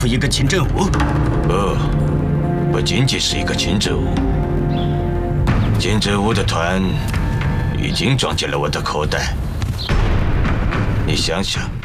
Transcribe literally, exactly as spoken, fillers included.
一个秦振武？ 不，不仅仅是一个秦振武。金振武的团已经装进了我的口袋。你想想。